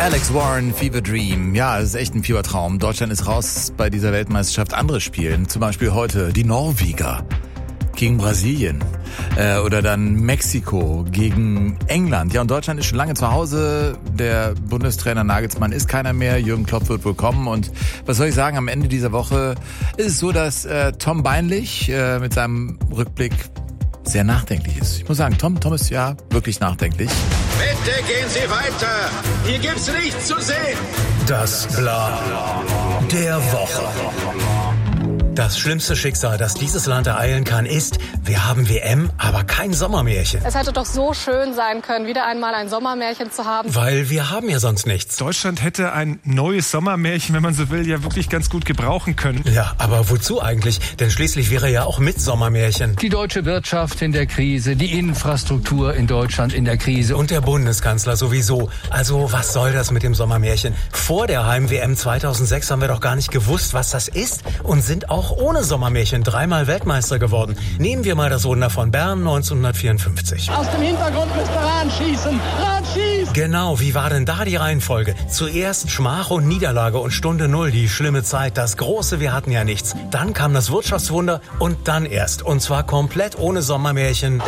Alex Warren, Fever Dream. Ja, es ist echt ein Fiebertraum. Deutschland ist raus bei dieser Weltmeisterschaft. Andere spielen, zum Beispiel heute die Norweger gegen Brasilien oder dann Mexiko gegen England. Ja, und Deutschland ist schon lange zu Hause. Der Bundestrainer Nagelsmann ist keiner mehr. Jürgen Klopp wird wohl kommen. Und was soll ich sagen, am Ende dieser Woche ist es so, dass Tom Beinlich mit seinem Rückblick sehr nachdenklich ist. Ich muss sagen, Tom ist ja wirklich nachdenklich. Bitte gehen Sie weiter. Hier gibt's nichts zu sehen. Das Bla der Woche. Das schlimmste Schicksal, das dieses Land ereilen kann, ist, wir haben WM, aber kein Sommermärchen. Es hätte doch so schön sein können, wieder einmal ein Sommermärchen zu haben. Weil wir haben ja sonst nichts. Deutschland hätte ein neues Sommermärchen, wenn man so will, ja wirklich ganz gut gebrauchen können. Ja, aber wozu eigentlich? Denn schließlich wäre ja auch mit Sommermärchen. Die deutsche Wirtschaft in der Krise, die Infrastruktur in Deutschland in der Krise. Und der Bundeskanzler sowieso. Also was soll das mit dem Sommermärchen? Vor der Heim-WM 2006 haben wir doch gar nicht gewusst, was das ist und sind auch ohne Sommermärchen 3-mal Weltmeister geworden. Nehmen wir mal das Wunder von Bern 1954. Aus dem Hintergrund müsste Rahn schießen. Rahn schießt! Genau, wie war denn da die Reihenfolge? Zuerst Schmach und Niederlage und Stunde Null, die schlimme Zeit, das große Wir hatten ja nichts. Dann kam das Wirtschaftswunder und dann erst. Und zwar komplett ohne Sommermärchen.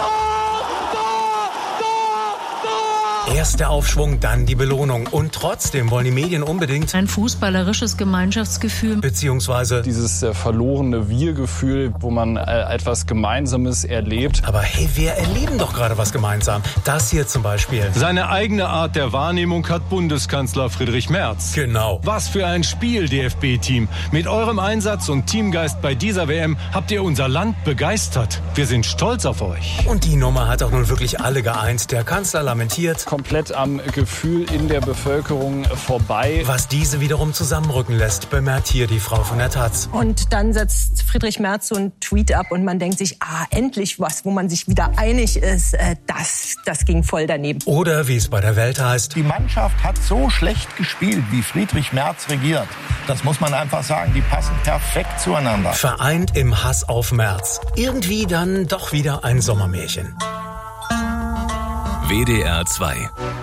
Erst der Aufschwung, dann die Belohnung. Und trotzdem wollen die Medien unbedingt ein fußballerisches Gemeinschaftsgefühl. Beziehungsweise dieses verlorene Wir-Gefühl, wo man etwas Gemeinsames erlebt. Aber hey, wir erleben doch gerade was gemeinsam. Das hier zum Beispiel. Seine eigene Art der Wahrnehmung hat Bundeskanzler Friedrich Merz. Genau. Was für ein Spiel, DFB-Team. Mit eurem Einsatz und Teamgeist bei dieser WM habt ihr unser Land begeistert. Wir sind stolz auf euch. Und die Nummer hat auch nun wirklich alle geeint. Der Kanzler lamentiert. Komplett am Gefühl in der Bevölkerung vorbei. Was diese wiederum zusammenrücken lässt, bemerkt hier die Frau von der Taz. Und dann setzt Friedrich Merz so einen Tweet ab und man denkt sich, endlich was, wo man sich wieder einig ist. Das ging voll daneben. Oder wie es bei der Welt heißt. Die Mannschaft hat so schlecht gespielt, wie Friedrich Merz regiert. Das muss man einfach sagen, die passen perfekt zueinander. Vereint im Hass auf Merz. Irgendwie dann doch wieder ein Sommermärchen. WDR 2